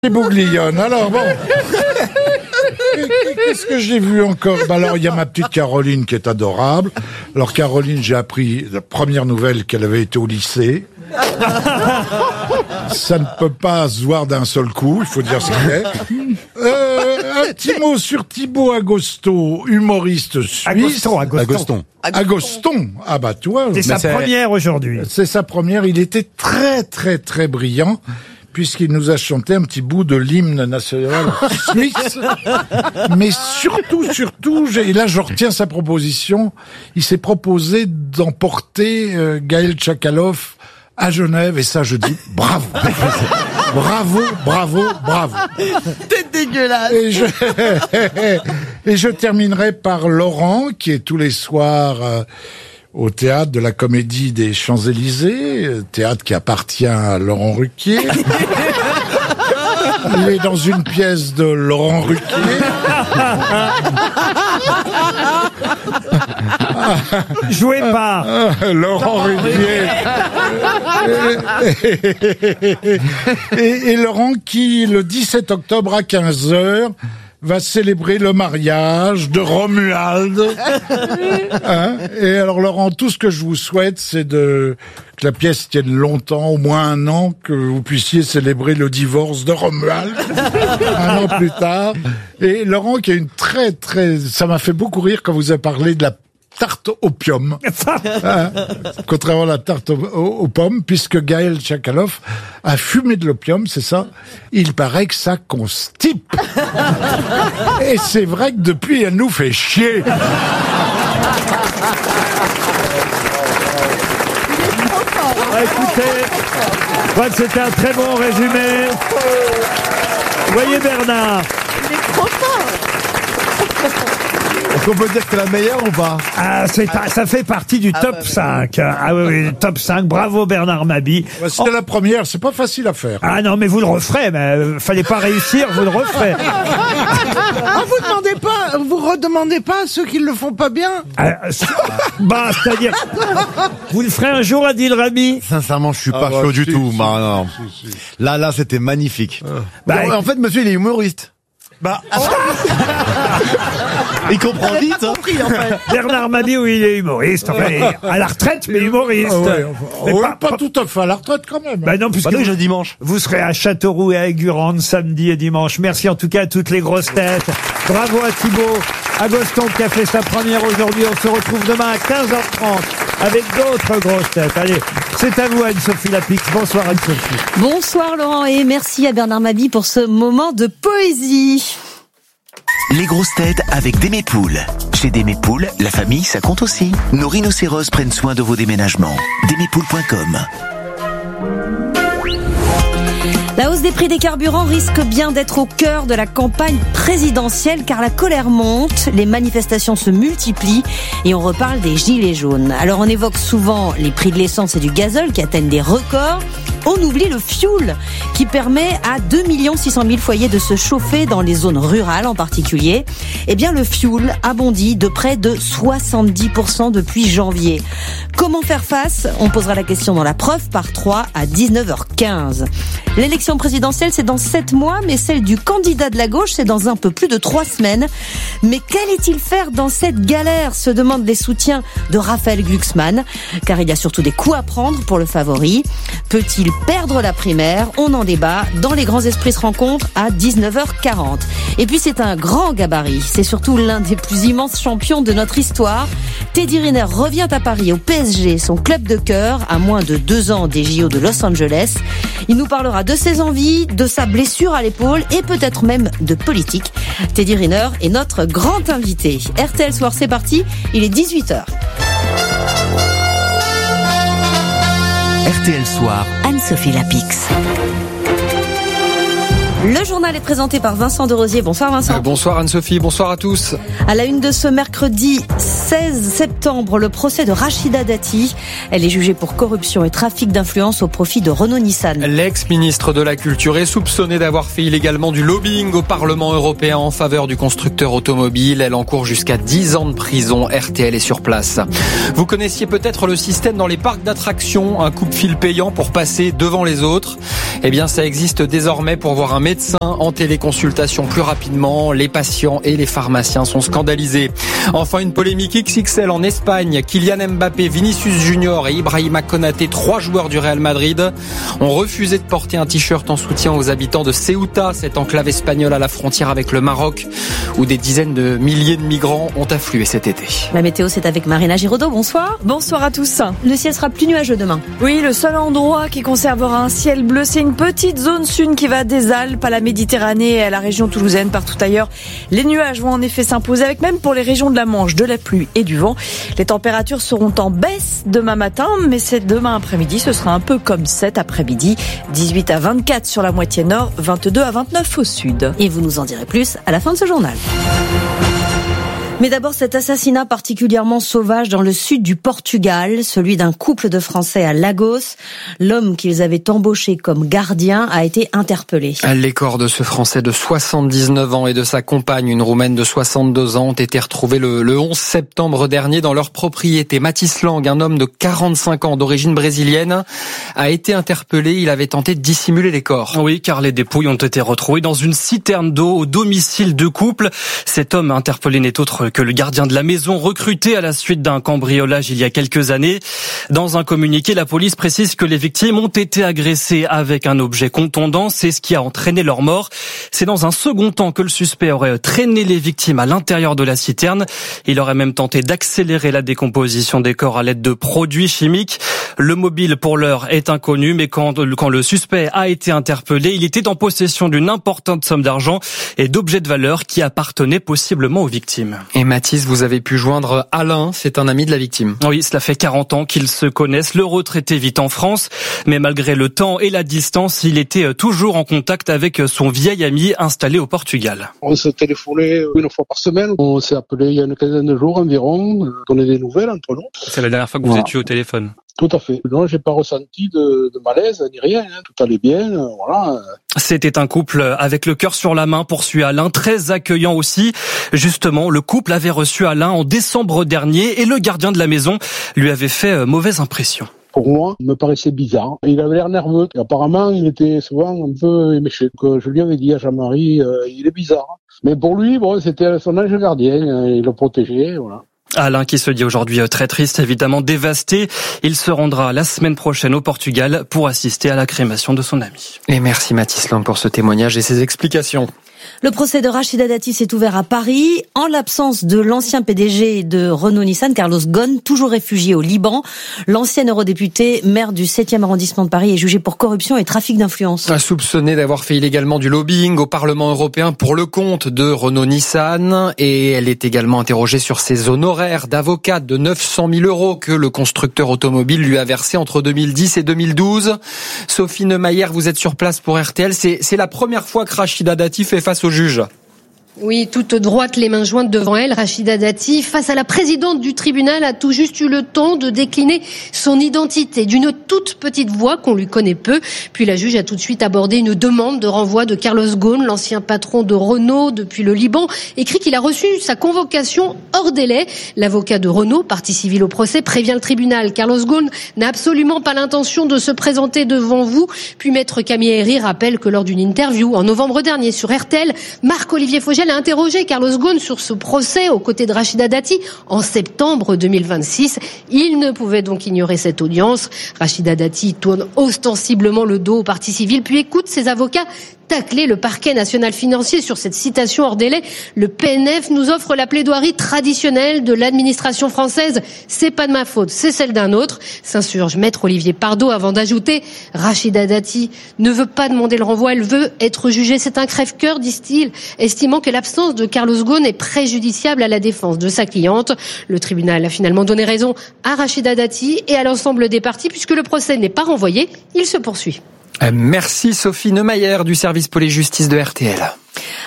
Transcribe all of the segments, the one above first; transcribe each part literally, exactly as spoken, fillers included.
Bouglione. Alors bon, qu'est-ce que j'ai vu encore? Bah alors il y a ma petite Caroline qui est adorable. Alors Caroline, j'ai appris la première nouvelle qu'elle avait été au lycée. Ça ne peut pas se voir d'un seul coup, il faut dire ce qu'il est. Euh, un petit mot sur Thibaut Agosto, humoriste suisse. Agoston, Agoston. Agoston. Agoston. Ah bah toi. C'est sa c'est... première aujourd'hui. C'est sa première. Il était très très très brillant, puisqu'il nous a chanté un petit bout de l'hymne national suisse. Mais surtout, surtout, j'ai, et là je retiens sa proposition, il s'est proposé d'emporter euh, Gaël Tchakaloff à Genève, et ça je dis bravo. Bravo, bravo, bravo. T'es dégueulasse. Et je, et je terminerai par Laurent, qui est tous les soirs euh, au théâtre de la Comédie des Champs-Élysées, théâtre qui appartient à Laurent Ruquier. Il est dans une pièce de Laurent Ruquier. Jouez pas. Laurent Ruquier. Et, et Laurent qui, le dix-sept octobre à quinze heures, va célébrer le mariage de Romuald. Hein? Et alors Laurent, tout ce que je vous souhaite, c'est de que la pièce tienne longtemps, au moins un an, que vous puissiez célébrer le divorce de Romuald un an plus tard. Et Laurent, qui a une très très, ça m'a fait beaucoup rire quand vous avez parlé de la tarte opium, hein, contrairement à la tarte aux, aux, aux pommes, puisque Gaël Tchakaloff a fumé de l'opium, c'est ça. Il paraît que ça constipe. Et c'est vrai que depuis, elle nous fait chier. Ah, écoutez, je crois que c'était un très bon résumé. Voyez Bernard. Il est trop fort. Est-ce qu'on peut dire que c'est la meilleure ou pas? Ah, c'est, ça fait partie du top ah, bah, cinq. Ah oui, oui, top cinq. Bravo Bernard Mabie. Ouais, c'était oh. la première, c'est pas facile à faire. Ah non, mais vous le referez, mais euh, fallait pas réussir, vous le referez. Ah, vous demandez pas, vous redemandez pas à ceux qui le font pas bien? Ah, bah, c'est-à-dire, vous le ferez un jour, Adil Rami? Sincèrement, je suis pas ah, chaud bah, du si, tout. si, bah, non. si, si. Là, là, c'était magnifique. Euh. Bah, bon, en fait, monsieur, il est humoriste. Bah, il comprend vite. Hein. Compris, en fait. Bernard Mabie, oui, il est humoriste. Enfin, il est à la retraite, mais humoriste. Ah ouais, enfin, mais ouais, pas, pas, pas tout à fait à la retraite quand même. Bah non, puisque bah non, vous, je dimanche. Vous serez à Châteauroux et à Aigurande samedi et dimanche. Merci en tout cas à toutes les grosses têtes. Bravo à Thibaut Agoston qui a fait sa première aujourd'hui. On se retrouve demain à quinze heures trente avec d'autres grosses têtes. Allez, c'est à vous Anne-Sophie Lapix. Bonsoir Anne-Sophie. Bonsoir Laurent et merci à Bernard Mabie pour ce moment de poésie. Les grosses têtes avec Démépoules. Chez Démépoules, la famille, ça compte aussi. Nos rhinocéros prennent soin de vos déménagements. Démépoules point com. La hausse des prix des carburants risque bien d'être au cœur de la campagne présidentielle car la colère monte, les manifestations se multiplient et on reparle des gilets jaunes. Alors on évoque souvent les prix de l'essence et du gazole qui atteignent des records. On oublie le fioul qui permet à deux millions six cent mille foyers de se chauffer dans les zones rurales en particulier. Eh bien le fioul a bondi de près de soixante-dix pour cent depuis janvier. Comment faire face? On posera la question dans la preuve par trois à dix-neuf heures quinze. L'élection présidentielle, c'est dans sept mois, mais celle du candidat de la gauche, c'est dans un peu plus de trois semaines. Mais qu'allait-il faire dans cette galère, se demandent les soutiens de Raphaël Glucksmann, car il y a surtout des coups à prendre pour le favori. Peut-il perdre la primaire? On en débat dans Les Grands Esprits se rencontrent à dix-neuf heures quarante. Et puis c'est un grand gabarit, c'est surtout l'un des plus immenses champions de notre histoire. Teddy Riner revient à Paris au P S G, son club de cœur, à moins de deux ans des J O de Los Angeles. Il nous parlera de ses envies, de sa blessure à l'épaule et peut-être même de politique. Teddy Riner est notre grand invité. R T L Soir, c'est parti, il est dix-huit heures. R T L Soir, Anne-Sophie Lapix. Le journal est présenté par Vincent Derosier. Bonsoir Vincent. Euh, bonsoir Anne-Sophie, bonsoir à tous. À la une de ce mercredi seize septembre, le procès de Rachida Dati. Elle est jugée pour corruption et trafic d'influence au profit de Renault-Nissan. L'ex-ministre de la Culture est soupçonnée d'avoir fait illégalement du lobbying au Parlement européen en faveur du constructeur automobile. Elle encourt jusqu'à dix ans de prison. R T L est sur place. Vous connaissiez peut-être le système dans les parcs d'attractions, un coupe-fil payant pour passer devant les autres. Eh bien, ça existe désormais pour voir un médecins en téléconsultation plus rapidement. Les patients et les pharmaciens sont scandalisés. Enfin, une polémique X X L en Espagne. Kylian Mbappé, Vinicius Junior et Ibrahima Konaté, trois joueurs du Real Madrid, ont refusé de porter un t-shirt en soutien aux habitants de Ceuta, cette enclave espagnole à la frontière avec le Maroc, où des dizaines de milliers de migrants ont afflué cet été. La météo, c'est avec Marina Giraudot. Bonsoir. Bonsoir à tous. Le ciel sera plus nuageux demain. Oui, le seul endroit qui conservera un ciel bleu, c'est une petite zone sud qui va des Alpes à la Méditerranée et à la région toulousaine. Partout ailleurs, les nuages vont en effet s'imposer, avec même pour les régions de la Manche de la pluie et du vent. Les températures seront en baisse demain matin, mais c'est demain après-midi, ce sera un peu comme cet après-midi. dix-huit à vingt-quatre sur la moitié nord, vingt-deux à vingt-neuf au sud. Et vous nous en direz plus à la fin de ce journal. Mais d'abord, cet assassinat particulièrement sauvage dans le sud du Portugal, celui d'un couple de Français à Lagos. L'homme qu'ils avaient embauché comme gardien a été interpellé. Les corps de ce Français de soixante-dix-neuf ans et de sa compagne, une Roumaine de soixante-deux ans, ont été retrouvés le, le onze septembre dernier dans leur propriété. Mathis Lang, un homme de quarante-cinq ans d'origine brésilienne, a été interpellé. Il avait tenté de dissimuler les corps. Oui, car les dépouilles ont été retrouvées dans une citerne d'eau au domicile de couple. Cet homme interpellé n'est autre que le gardien de la maison recruté à la suite d'un cambriolage il y a quelques années. Dans un communiqué, la police précise que les victimes ont été agressées avec un objet contondant. C'est ce qui a entraîné leur mort. C'est dans un second temps que le suspect aurait traîné les victimes à l'intérieur de la citerne. Il aurait même tenté d'accélérer la décomposition des corps à l'aide de produits chimiques. Le mobile, pour l'heure, est inconnu, mais quand, quand le suspect a été interpellé, il était en possession d'une importante somme d'argent et d'objets de valeur qui appartenaient possiblement aux victimes. Et Mathis, vous avez pu joindre Alain, c'est un ami de la victime. Oui, cela fait quarante ans qu'ils se connaissent. Le retraité vit en France, mais malgré le temps et la distance, il était toujours en contact avec son vieil ami installé au Portugal. On se téléphonait une fois par semaine. On s'est appelé il y a une quinzaine de jours environ, donner des nouvelles entre nous. C'est la dernière fois que vous voilà. étiez au téléphone. Tout à fait. Non, j'ai pas ressenti de, de malaise ni rien. Hein. Tout allait bien. Euh, voilà. C'était un couple avec le cœur sur la main, poursuit Alain, très accueillant aussi. Justement, le couple avait reçu Alain en décembre dernier et le gardien de la maison lui avait fait mauvaise impression. Pour moi, il me paraissait bizarre. Il avait l'air nerveux. Et apparemment, il était souvent un peu éméché. Que je lui avais dit à Jean-Marie, euh, il est bizarre. Mais pour lui, bon, c'était son ange gardien. Il le protégeait, voilà. Alain qui se dit aujourd'hui très triste, évidemment dévasté. Il se rendra la semaine prochaine au Portugal pour assister à la crémation de son ami. Et merci Mathis Lang pour ce témoignage et ces explications. Le procès de Rachida Dati s'est ouvert à Paris. En l'absence de l'ancien P D G de Renault-Nissan, Carlos Ghosn, toujours réfugié au Liban, l'ancien eurodéputé, maire du septième arrondissement de Paris, est jugé pour corruption et trafic d'influence. Soupçonné d'avoir fait illégalement du lobbying au Parlement européen pour le compte de Renault-Nissan. Et elle est également interrogée sur ses honoraires d'avocate de neuf cent mille euros que le constructeur automobile lui a versé entre deux mille dix et deux mille douze. Sophie Neumayer, vous êtes sur place pour R T L. C'est, c'est la première fois que Rachida Dati fait face au juge. Oui, toute droite, les mains jointes devant elle, Rachida Dati, face à la présidente du tribunal, a tout juste eu le temps de décliner son identité d'une toute petite voix qu'on lui connaît peu. Puis la juge a tout de suite abordé une demande de renvoi de Carlos Ghosn, l'ancien patron de Renault depuis le Liban, écrit qu'il a reçu sa convocation hors délai. L'avocat de Renault, partie civile au procès, prévient le tribunal. Carlos Ghosn n'a absolument pas l'intention de se présenter devant vous. Puis maître Camille Herry rappelle que lors d'une interview en novembre dernier sur R T L, Marc-Olivier Fogel a interrogé Carlos Ghosn sur ce procès aux côtés de Rachida Dati en septembre deux mille vingt-six. Il ne pouvait donc ignorer cette audience. Rachida Dati tourne ostensiblement le dos aux parties civiles, puis écoute ses avocats tacler le parquet national financier sur cette citation hors délai. Le P N F nous offre la plaidoirie traditionnelle de l'administration française. C'est pas de ma faute, c'est celle d'un autre. S'insurge maître Olivier Pardo avant d'ajouter: Rachida Dati ne veut pas demander le renvoi, elle veut être jugée. C'est un crève-cœur, disent-ils, estimant que l'absence de Carlos Ghosn est préjudiciable à la défense de sa cliente. Le tribunal a finalement donné raison à Rachida Dati et à l'ensemble des parties puisque le procès n'est pas renvoyé, il se poursuit. Merci Sophie Neumayer du service police-justice de R T L.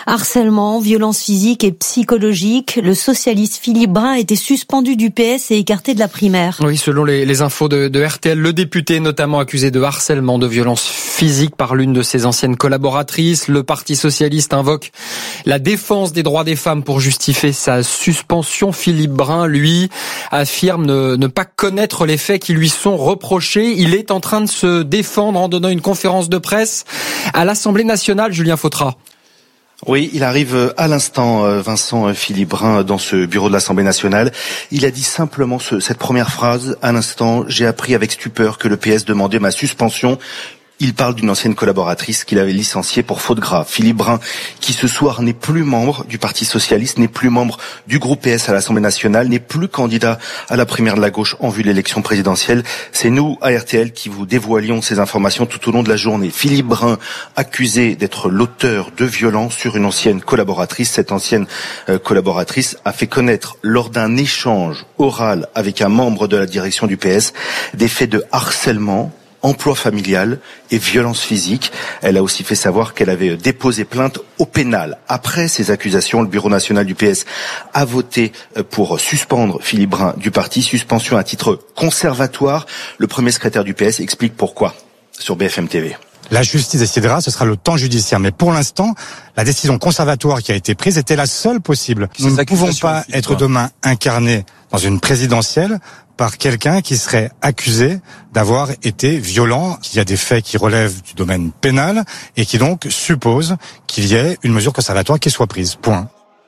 Harcèlement, violence physique et psychologique. Le socialiste Philippe Brun a été suspendu du P S et écarté de la primaire. Oui, selon les, les infos de, de R T L, le député est notamment accusé de harcèlement, de violence physique par l'une de ses anciennes collaboratrices. Le Parti socialiste invoque la défense des droits des femmes pour justifier sa suspension. Philippe Brun, lui, affirme ne, ne pas connaître les faits qui lui sont reprochés. Il est en train de se défendre en donnant une conférence de presse à l'Assemblée nationale. Julien Fautra. Oui, il arrive à l'instant, Vincent Philippe Brun, dans ce bureau de l'Assemblée nationale. Il a dit simplement ce, cette première phrase. À l'instant, j'ai appris avec stupeur que le P S demandait ma suspension. Il parle d'une ancienne collaboratrice qu'il avait licenciée pour faute grave. Philippe Brun, qui ce soir n'est plus membre du Parti socialiste, n'est plus membre du groupe P S à l'Assemblée nationale, n'est plus candidat à la primaire de la gauche en vue de l'élection présidentielle. C'est nous, à R T L, qui vous dévoilions ces informations tout au long de la journée. Philippe Brun, accusé d'être l'auteur de violences sur une ancienne collaboratrice. Cette ancienne euh, collaboratrice a fait connaître, lors d'un échange oral avec un membre de la direction du P S, des faits de harcèlement, emploi familial et violence physique. Elle a aussi fait savoir qu'elle avait déposé plainte au pénal. Après ces accusations, le Bureau national du P S a voté pour suspendre Philippe Brun du parti. Suspension à titre conservatoire. Le premier secrétaire du P S explique pourquoi sur B F M T V. La justice décidera, ce sera le temps judiciaire. Mais pour l'instant, la décision conservatoire qui a été prise était la seule possible. Nous ne pouvons pas être demain incarnés dans une présidentielle par quelqu'un qui serait accusé d'avoir été violent. Il y a des faits qui relèvent du domaine pénal et qui donc supposent qu'il y ait une mesure conservatoire qui soit prise. Point.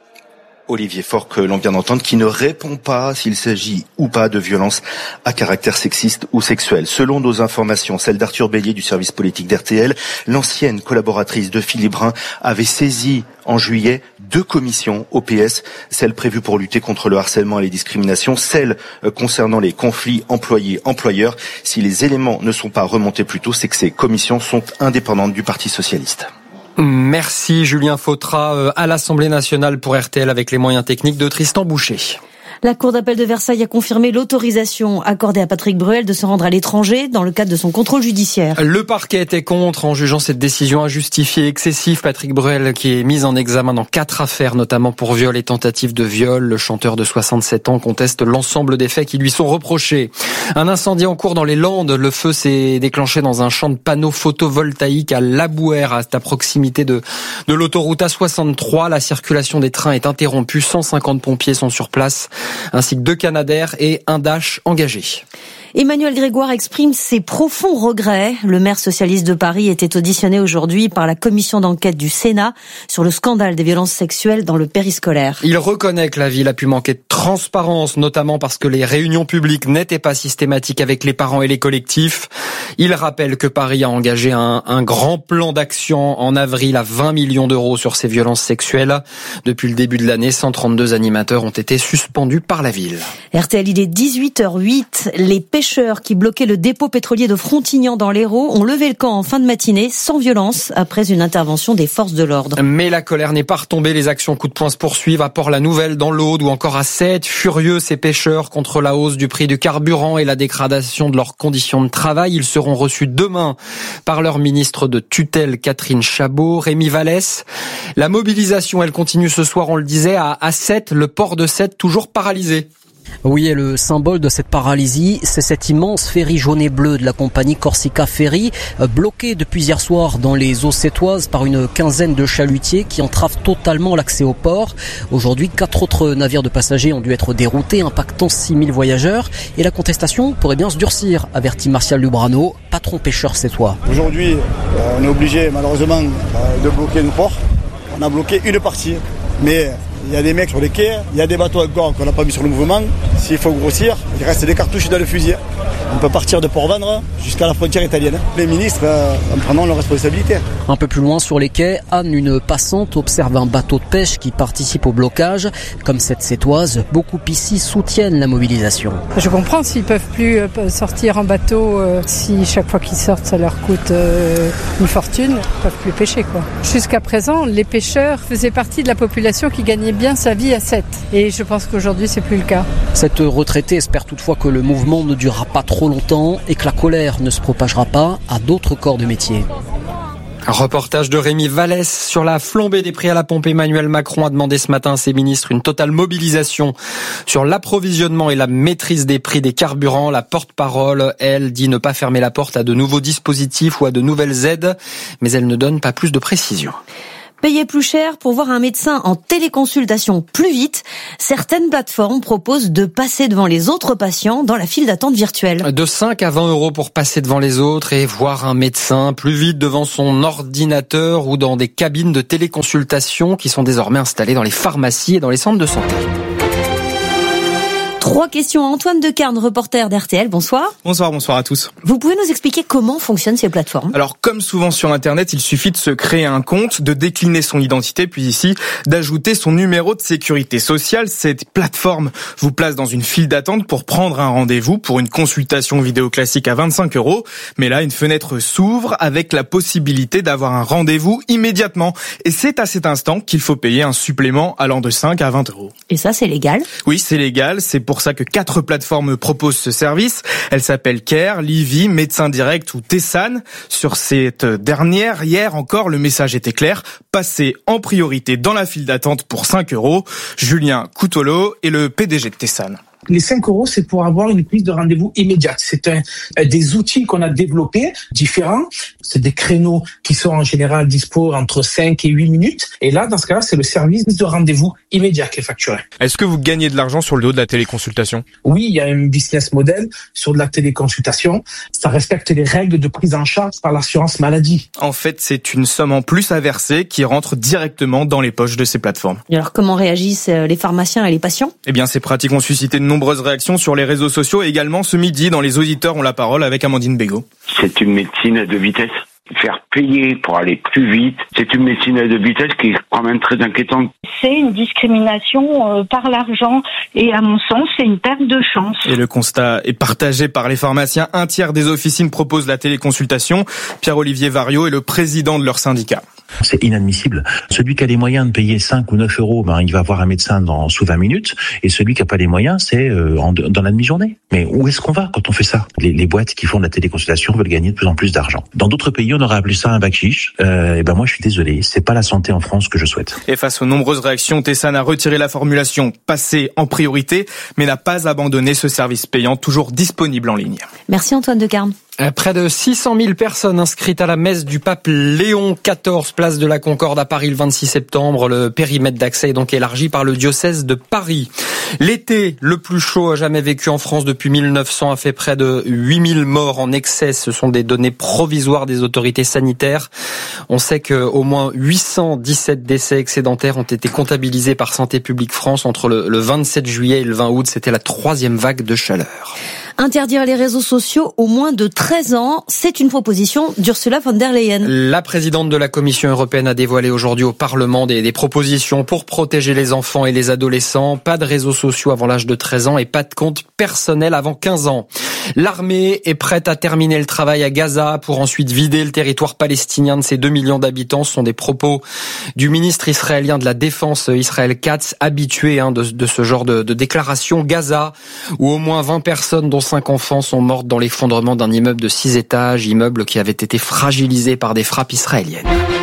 Olivier Faure, que l'on vient d'entendre, qui ne répond pas s'il s'agit ou pas de violences à caractère sexiste ou sexuel. Selon nos informations, celle d'Arthur Bélier du service politique d'R T L, l'ancienne collaboratrice de Philippe Brun avait saisi en juillet deux commissions au P S, celle prévue pour lutter contre le harcèlement et les discriminations, celle concernant les conflits employés-employeurs. Si les éléments ne sont pas remontés plus tôt, c'est que ces commissions sont indépendantes du Parti socialiste. Merci Julien Fautra à l'Assemblée nationale pour R T L avec les moyens techniques de Tristan Boucher. La Cour d'appel de Versailles a confirmé l'autorisation accordée à Patrick Bruel de se rendre à l'étranger dans le cadre de son contrôle judiciaire. Le parquet était contre en jugeant cette décision injustifiée, excessive. Patrick Bruel qui est mis en examen dans quatre affaires, notamment pour viol et tentative de viol. Le chanteur de soixante-sept ans conteste l'ensemble des faits qui lui sont reprochés. Un incendie en cours dans les Landes. Le feu s'est déclenché dans un champ de panneaux photovoltaïques à Labouère, à proximité de, de l'autoroute A soixante-trois. La circulation des trains est interrompue. cent cinquante pompiers sont sur place, ainsi que deux Canadair et un Dash engagés. Emmanuel Grégoire exprime ses profonds regrets. Le maire socialiste de Paris était auditionné aujourd'hui par la commission d'enquête du Sénat sur le scandale des violences sexuelles dans le périscolaire. Il reconnaît que la ville a pu manquer de transparence, notamment parce que les réunions publiques n'étaient pas systématiques avec les parents et les collectifs. Il rappelle que Paris a engagé un, un grand plan d'action en avril à vingt millions d'euros sur ces violences sexuelles. Depuis le début de l'année, cent trente-deux animateurs ont été suspendus par la ville. R T L, il est dix-huit heures huit. Les pêcheurs qui bloquaient le dépôt pétrolier de Frontignan dans l'Hérault ont levé le camp en fin de matinée sans violence après une intervention des forces de l'ordre. Mais la colère n'est pas retombée. Les actions coup de poing se poursuivent à Port-la-Nouvelle, dans l'Aude ou encore à Sète. Furieux, ces pêcheurs contre la hausse du prix du carburant et la dégradation de leurs conditions de travail. Ils seront reçus demain par leur ministre de tutelle Catherine Chabot, Rémi Vallès. La mobilisation, elle continue ce soir, on le disait, à, à Sète, le port de Sète toujours paralysé. Oui, et le symbole de cette paralysie, c'est cet immense ferry jaune et bleu de la compagnie Corsica Ferry, bloqué depuis hier soir dans les eaux sétoises par une quinzaine de chalutiers qui entravent totalement l'accès au port. Aujourd'hui, quatre autres navires de passagers ont dû être déroutés, impactant six mille voyageurs. Et la contestation pourrait bien se durcir, avertit Martial Lubrano, patron pêcheur sétois. Aujourd'hui, on est obligé malheureusement de bloquer nos ports. On a bloqué une partie, mais il y a des mecs sur les quais, il y a des bateaux encore qu'on n'a pas mis sur le mouvement. S'il faut grossir, il reste des cartouches dans le fusil. On peut partir de Port-Vendre jusqu'à la frontière italienne. Les ministres euh, en prenant leurs responsabilités. Un peu plus loin sur les quais, Anne, une passante, observe un bateau de pêche qui participe au blocage. Comme cette sétoise, beaucoup ici soutiennent la mobilisation. Je comprends s'ils ne peuvent plus sortir en bateau, euh, si chaque fois qu'ils sortent ça leur coûte euh, une fortune, ils ne peuvent plus pêcher, quoi. Jusqu'à présent, les pêcheurs faisaient partie de la population qui gagnait bien sa vie à Sète. Et je pense qu'aujourd'hui, c'est plus le cas. Cette retraitée espère toutefois que le mouvement ne durera pas trop longtemps et que la colère ne se propagera pas à d'autres corps de métier. Un reportage de Rémi Vallès sur la flambée des prix à la pompe. Emmanuel Macron a demandé ce matin à ses ministres une totale mobilisation sur l'approvisionnement et la maîtrise des prix des carburants. La porte-parole, elle, dit ne pas fermer la porte à de nouveaux dispositifs ou à de nouvelles aides, mais elle ne donne pas plus de précisions. Payer plus cher pour voir un médecin en téléconsultation plus vite, certaines plateformes proposent de passer devant les autres patients dans la file d'attente virtuelle. De cinq à vingt euros pour passer devant les autres et voir un médecin plus vite devant son ordinateur ou dans des cabines de téléconsultation qui sont désormais installées dans les pharmacies et dans les centres de santé. Trois questions à Antoine Decarne, reporter d'R T L. Bonsoir. Bonsoir, bonsoir à tous. Vous pouvez nous expliquer comment fonctionnent ces plateformes ? Alors, comme souvent sur Internet, il suffit de se créer un compte, de décliner son identité, puis ici, d'ajouter son numéro de sécurité sociale. Cette plateforme vous place dans une file d'attente pour prendre un rendez-vous pour une consultation vidéo classique à vingt-cinq euros. Mais là, une fenêtre s'ouvre avec la possibilité d'avoir un rendez-vous immédiatement. Et c'est à cet instant qu'il faut payer un supplément allant de cinq à vingt euros. Et ça, c'est légal ? Oui, c'est légal. C'est pour ça que quatre plateformes proposent ce service. Elles s'appellent Care, Livy, Médecin Direct ou Tessan. Sur cette dernière, hier encore, le message était clair. Passez en priorité dans la file d'attente pour cinq euros. Julien Coutolo est le P D G de Tessan. Les cinq euros, c'est pour avoir une prise de rendez-vous immédiate. C'est un, des outils qu'on a développés, différents. C'est des créneaux qui sont en général dispo entre cinq et huit minutes. Et là, dans ce cas-là, c'est le service de rendez-vous immédiat qui est facturé. Est-ce que vous gagnez de l'argent sur le dos de la téléconsultation ? Oui, il y a un business model sur de la téléconsultation. Ça respecte les règles de prise en charge par l'assurance maladie. En fait, c'est une somme en plus à verser qui rentre directement dans les poches de ces plateformes. Et alors, comment réagissent les pharmaciens et les patients ? Eh bien, ces pratiques ont suscité de nombreuses réactions sur les réseaux sociaux et également ce midi dans Les Auditeurs ont la parole avec Amandine Bégaud. C'est une médecine de vitesse. Faire payer pour aller plus vite, c'est une médecine de vitesse qui est quand même très inquiétante. C'est une discrimination euh, par l'argent et à mon sens, c'est une perte de chance. Et le constat est partagé par les pharmaciens. Un tiers des officines proposent la téléconsultation. Pierre-Olivier Variot est le président de leur syndicat. C'est inadmissible. Celui qui a les moyens de payer cinq ou neuf euros, ben, il va voir un médecin dans, sous vingt minutes. Et celui qui n'a pas les moyens, c'est euh, en, dans la demi-journée. Mais où est-ce qu'on va quand on fait ça ? les, les boîtes qui font de la téléconsultation veulent gagner de plus en plus d'argent. Dans d'autres pays, on aurait appelé ça un bac-chiche. Euh, et ben moi, je suis désolé. C'est pas la santé en France que je souhaite. Et face aux nombreuses réactions, Tessan a retiré la formulation « passer en priorité », mais n'a pas abandonné ce service payant, toujours disponible en ligne. Merci Antoine Decarne. Près de six cent mille personnes inscrites à la messe du pape Léon quatorze, place de la Concorde à Paris le vingt-six septembre. Le périmètre d'accès est donc élargi par le diocèse de Paris. L'été le plus chaud jamais vécu en France depuis mille neuf cents a fait près de huit mille morts en excès. Ce sont des données provisoires des autorités sanitaires. On sait que au moins huit cent dix-sept décès excédentaires ont été comptabilisés par Santé publique France entre le, le vingt-sept juillet et le vingt août. C'était la troisième vague de chaleur. Interdire les réseaux sociaux aux moins de treize ans, c'est une proposition d'Ursula von der Leyen. La présidente de la Commission européenne a dévoilé aujourd'hui au Parlement des, des propositions pour protéger les enfants et les adolescents. Pas de réseaux sociaux avant l'âge de treize ans et pas de compte personnel avant quinze ans. L'armée est prête à terminer le travail à Gaza pour ensuite vider le territoire palestinien de ses deux millions d'habitants. Ce sont des propos du ministre israélien de la Défense, Israël Katz, habitué hein, de, de ce genre de, de déclaration. Gaza, où au moins vingt personnes, dont cinq enfants, sont mortes dans l'effondrement d'un immeuble de six étages, immeuble qui avait été fragilisé par des frappes israéliennes.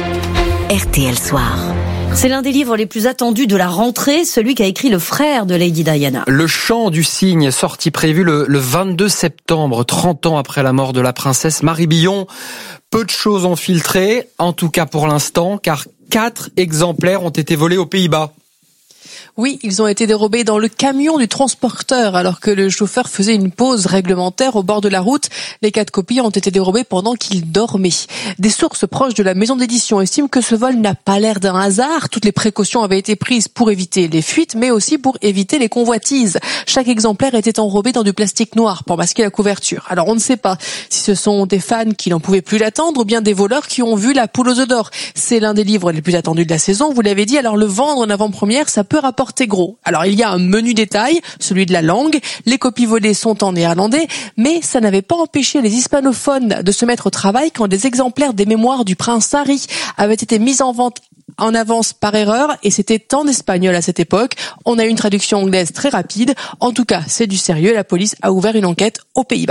R T L Soir. C'est l'un des livres les plus attendus de la rentrée, celui qu'a écrit le frère de Lady Diana. Le Chant du Cygne, sorti prévu le, le vingt-deux septembre, trente ans après la mort de la princesse Marie Billon. Peu de choses ont filtré, en tout cas pour l'instant, car quatre exemplaires ont été volés aux Pays-Bas. Oui, ils ont été dérobés dans le camion du transporteur alors que le chauffeur faisait une pause réglementaire au bord de la route. Les quatre copies ont été dérobées pendant qu'il dormait. Des sources proches de la maison d'édition estiment que ce vol n'a pas l'air d'un hasard. Toutes les précautions avaient été prises pour éviter les fuites, mais aussi pour éviter les convoitises. Chaque exemplaire était enrobé dans du plastique noir pour masquer la couverture. Alors on ne sait pas si ce sont des fans qui n'en pouvaient plus l'attendre ou bien des voleurs qui ont vu la poule aux œufs d'or. C'est l'un des livres les plus attendus de la saison, vous l'avez dit. Alors le vendre en avant-première, ça peut rapporter gros. Alors il y a un menu détail, celui de la langue. Les copies volées sont en néerlandais, mais ça n'avait pas empêché les hispanophones de se mettre au travail quand des exemplaires des mémoires du prince Harry avaient été mis en vente en avance par erreur, et c'était en espagnol à cette époque. On a eu une traduction anglaise très rapide. En tout cas, c'est du sérieux. La police a ouvert une enquête aux Pays-Bas.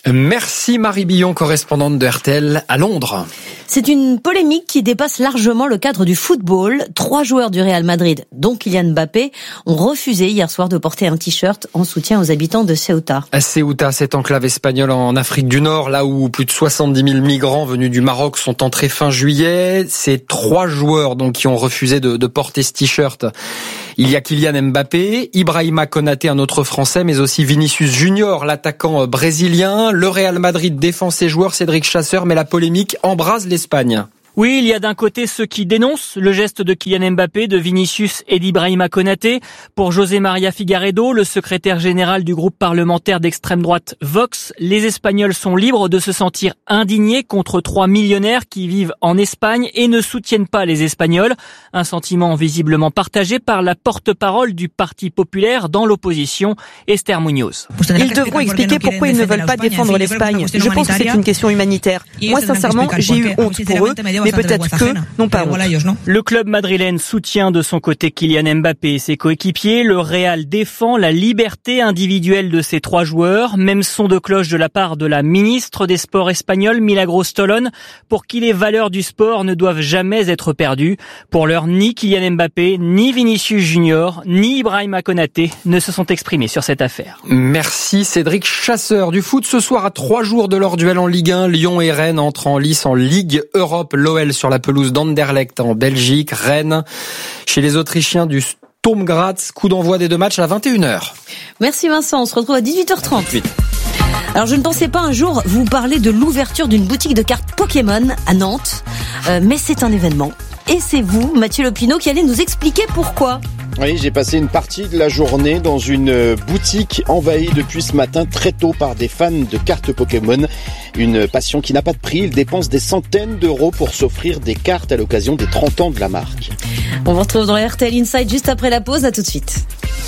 Merci Marie Billon, correspondante de R T L à Londres. C'est une polémique qui dépasse largement le cadre du football. Trois joueurs du Real Madrid, dont Kylian Mbappé, ont refusé hier soir de porter un t-shirt en soutien aux habitants de Ceuta. À Ceuta, cette enclave espagnole en Afrique du Nord, là où plus de soixante-dix mille migrants venus du Maroc sont entrés fin juillet. C'est trois joueurs donc qui ont refusé de, de porter ce t-shirt. Il y a Kylian Mbappé, Ibrahima Konaté, un autre Français, mais aussi Vinicius Junior, l'attaquant brésilien. Le Real Madrid défend ses joueurs, Cédric Chasseur, mais la polémique embrase l'Espagne. Oui, il y a d'un côté ceux qui dénoncent le geste de Kylian Mbappé, de Vinicius et d'Ibrahima Konaté. Pour José María Figaredo, le secrétaire général du groupe parlementaire d'extrême droite Vox, les Espagnols sont libres de se sentir indignés contre trois millionnaires qui vivent en Espagne et ne soutiennent pas les Espagnols. Un sentiment visiblement partagé par la porte-parole du Parti populaire dans l'opposition, Esther Muñoz. Ils devront expliquer pourquoi ils ne veulent pas défendre l'Espagne. Je pense que c'est une question humanitaire. Moi, sincèrement, j'ai eu honte pour eux. Mais peut-être qu'eux n'ont pas honte. Le club madrilène soutient de son côté Kylian Mbappé et ses coéquipiers. Le Real défend la liberté individuelle de ses trois joueurs. Même son de cloche de la part de la ministre des Sports espagnole, Milagros Tolón, pour qui les valeurs du sport ne doivent jamais être perdues. Pour l'heure, ni Kylian Mbappé, ni Vinicius Junior, ni Ibrahima Konaté ne se sont exprimés sur cette affaire. Merci Cédric Chasseur. Du foot ce soir à trois jours de leur duel en Ligue un, Lyon et Rennes entrent en lice en Ligue Europe. L'O L sur la pelouse d'Anderlecht en Belgique, Rennes chez les Autrichiens du Sturm Graz, coup d'envoi des deux matchs à vingt et une heures. Merci Vincent, on se retrouve à dix-huit heures trente. Alors je ne pensais pas un jour vous parler de l'ouverture d'une boutique de cartes Pokémon à Nantes, euh, mais c'est un événement. Et c'est vous, Mathieu Lopineau, qui allez nous expliquer pourquoi. Oui, j'ai passé une partie de la journée dans une boutique envahie depuis ce matin très tôt par des fans de cartes Pokémon. Une passion qui n'a pas de prix. Ils dépensent des centaines d'euros pour s'offrir des cartes à l'occasion des trente ans de la marque. On vous retrouve dans R T L Inside juste après la pause. À tout de suite.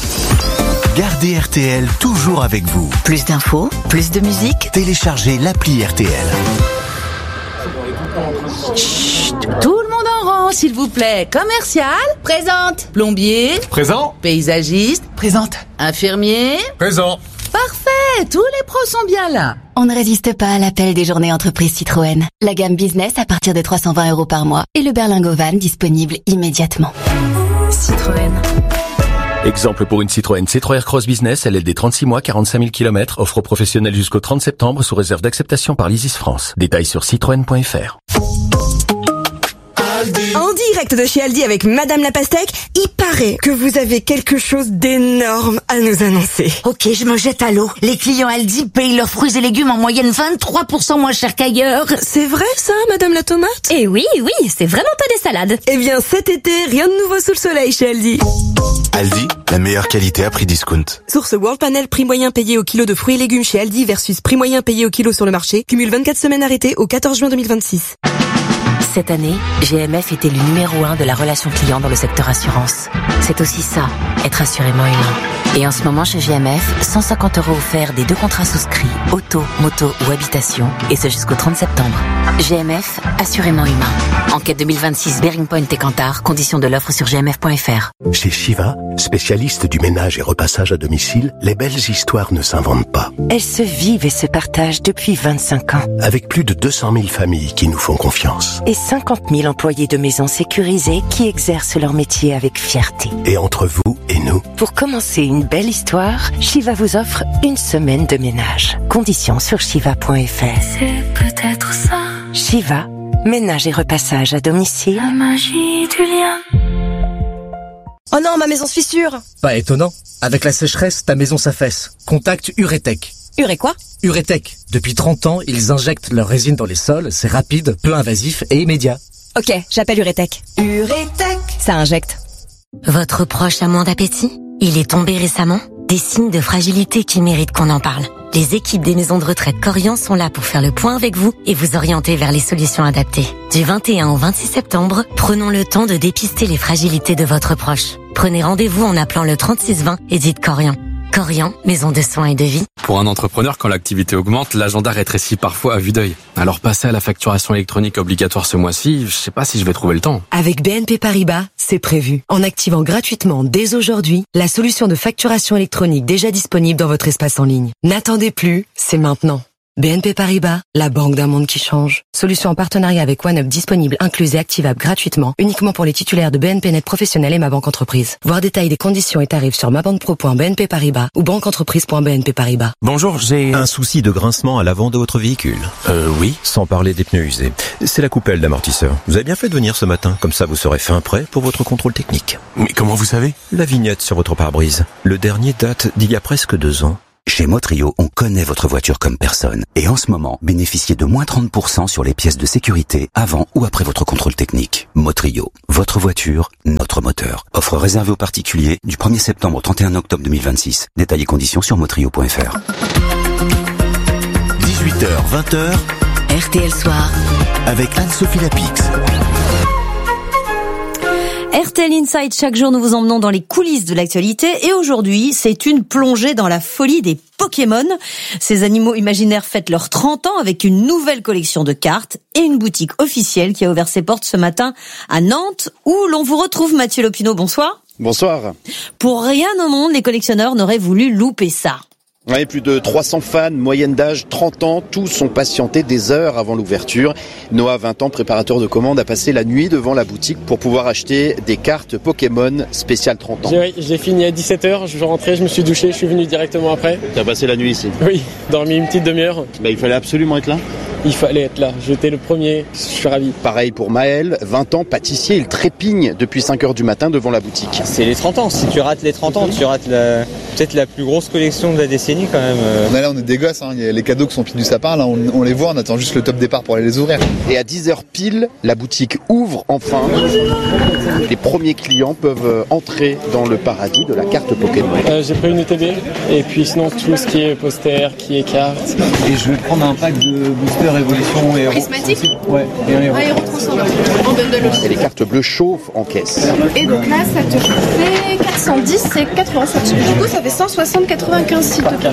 Gardez R T L toujours avec vous. Plus d'infos, plus de musique. Téléchargez l'appli R T L. Chut, tout le monde en rang, s'il vous plaît. Commercial, présente. Plombier, présent. Paysagiste, présente. Infirmier, présent. Parfait, tous les pros sont bien là. On ne résiste pas à l'appel des journées entreprises Citroën. La gamme business à partir de trois cent vingt euros par mois et le berlingot van disponible immédiatement. Citroën. Exemple pour une Citroën C trois R Cross Business, L L D trente-six mois, quarante-cinq mille kilomètres, offre professionnelle jusqu'au trente septembre sous réserve d'acceptation par l'Isis France. Détails sur citroën point f r. En direct de chez Aldi avec Madame la Pastèque, il paraît que vous avez quelque chose d'énorme à nous annoncer. Ok, je me jette à l'eau. Les clients Aldi payent leurs fruits et légumes en moyenne vingt-trois pour cent moins cher qu'ailleurs. C'est vrai ça, Madame la Tomate? Eh oui, oui, c'est vraiment pas des salades. Eh bien cet été, rien de nouveau sous le soleil chez Aldi. Aldi, la meilleure qualité à prix discount. Source World Panel, prix moyen payé au kilo de fruits et légumes chez Aldi versus prix moyen payé au kilo sur le marché. Cumule vingt-quatre semaines arrêtées au quatorze juin deux mille vingt-six. Cette année, G M F était le numéro un de la relation client dans le secteur assurance. C'est aussi ça, être assurément humain. Et en ce moment, chez G M F, cent cinquante euros offerts des deux contrats souscrits, auto, moto ou habitation, et ce jusqu'au trente septembre. G M F, assurément humain. Enquête deux mille vingt-six, Bearing Point et Kantar, conditions de l'offre sur g m f point f r. Chez Shiva, spécialiste du ménage et repassage à domicile, les belles histoires ne s'inventent pas. Elles se vivent et se partagent depuis vingt-cinq ans. Avec plus de deux cent mille familles qui nous font confiance. Et cinquante mille employés de maisons sécurisées qui exercent leur métier avec fierté. Et entre vous et nous, pour commencer une belle histoire, Shiva vous offre une semaine de ménage. Conditions sur shiva point f r. C'est peut-être ça. Shiva, ménage et repassage à domicile. La magie du lien. Oh non, ma maison se fissure. Pas étonnant. Avec la sécheresse, ta maison s'affaisse. Contacte Uretech. Uré quoi? Uretech. Depuis trente ans, ils injectent leur résine dans les sols. C'est rapide, peu invasif et immédiat. Ok, j'appelle Uretech. Uretech. Ça injecte. Votre proche a moins d'appétit? Il est tombé récemment? Des signes de fragilité qui méritent qu'on en parle. Les équipes des maisons de retraite Corian sont là pour faire le point avec vous et vous orienter vers les solutions adaptées. Du vingt et un au vingt-six septembre, prenons le temps de dépister les fragilités de votre proche. Prenez rendez-vous en appelant le trente-six vingt et dites Corian. Corian, maison de soins et de vie. Pour un entrepreneur, quand l'activité augmente, l'agenda rétrécit parfois à vue d'œil. Alors passer à la facturation électronique obligatoire ce mois-ci, je sais pas si je vais trouver le temps. Avec B N P Paribas, c'est prévu. En activant gratuitement dès aujourd'hui la solution de facturation électronique déjà disponible dans votre espace en ligne. N'attendez plus, c'est maintenant. B N P Paribas, la banque d'un monde qui change. Solution en partenariat avec OneUp disponible, incluse et activable gratuitement, uniquement pour les titulaires de B N P Net Professionnel et Ma Banque Entreprise. Voir détails des conditions et tarifs sur mabanquepro point b n p paribas ou banqueentreprise point b n p paribas. Bonjour, j'ai un souci de grincement à l'avant de votre véhicule. Euh, oui. Sans parler des pneus usés. C'est la coupelle d'amortisseur. Vous avez bien fait de venir ce matin, comme ça vous serez fin prêt pour votre contrôle technique. Mais comment vous savez? La vignette sur votre pare-brise. Le dernier date d'il y a presque deux ans. Chez Motrio, on connaît votre voiture comme personne. Et en ce moment, bénéficiez de moins trente pour cent sur les pièces de sécurité avant ou après votre contrôle technique. Motrio, votre voiture, notre moteur. Offre réservée aux particuliers du premier septembre au trente et un octobre deux mille vingt-six. Détails et conditions sur motrio point f r. dix-huit heures vingt, R T L Soir. avec Anne-Sophie Lapix. R T L Inside, chaque jour nous vous emmenons dans les coulisses de l'actualité et aujourd'hui c'est une plongée dans la folie des Pokémon. Ces animaux imaginaires fêtent leurs trente ans avec une nouvelle collection de cartes et une boutique officielle qui a ouvert ses portes ce matin à Nantes où l'on vous retrouve. Mathieu Lopineau, bonsoir. Bonsoir. Pour rien au monde, les collectionneurs n'auraient voulu louper ça. Oui, plus de trois cents fans, moyenne d'âge trente ans, tous sont patientés des heures avant l'ouverture. Noah, vingt ans, préparateur de commandes, a passé la nuit devant la boutique pour pouvoir acheter des cartes Pokémon spéciales trente ans. Oui, j'ai fini à dix-sept heures, je suis rentré, je me suis douché, je suis venu directement après. Tu as passé la nuit ici? Oui, dormi une petite demi-heure. Bah, il fallait absolument être là. Il fallait être là, j'étais le premier, je suis ravi. Pareil pour Maël, vingt ans, pâtissier, il trépigne depuis cinq heures du matin devant la boutique. C'est les trente ans, si tu rates les trente ans, tu rates la... peut-être la plus grosse collection de la décennie quand même. Là, on est des gosses, hein. Il y a les cadeaux qui sont pile du sapin, là on, on les voit, on attend juste le top départ pour aller les ouvrir. Et à dix heures pile, la boutique ouvre enfin. Les premiers clients peuvent entrer dans le paradis de la carte Pokémon. Euh, j'ai pris une E T B, et puis sinon tout ce qui est poster, qui est carte. Et je vais prendre un pack de booster évolution et prismatique. Ouais, et héros. Héros transcendant, en bundle aussi. Et les cartes bleues chauffent en caisse. Et donc là, ça te fait quatre cent dix et quatre-vingt-sept. Du coup, ça fait cent soixante quatre-vingt-quinze s'il te plaît.